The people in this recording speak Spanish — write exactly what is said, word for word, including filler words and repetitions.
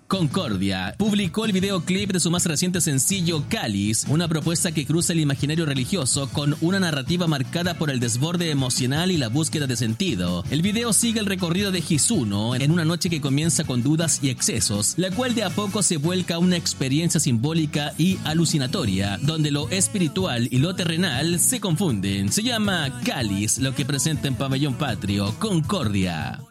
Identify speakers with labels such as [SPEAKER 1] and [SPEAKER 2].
[SPEAKER 1] Concordia publicó el videoclip de su más reciente sencillo Cáliz, una propuesta que cruza el imaginario religioso con una narrativa marcada por el desborde emocional y la búsqueda de sentido. El video sigue el recorrido de Hisuno en una noche que comienza con dudas y excesos, la cual de a poco se vuelca a una experiencia simbólica y alucinatoria, donde lo espiritual y lo terrenal se confunden. Se llama Cáliz, lo que presenta en Pabellón Patrio, Concordia.